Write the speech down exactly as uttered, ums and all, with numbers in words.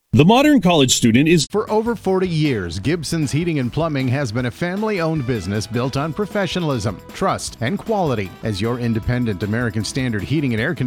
The modern college student is For over forty years, Gibson's Heating and Plumbing has been a family-owned business built on professionalism, trust, and quality. As your independent American Standard heating and air conditioning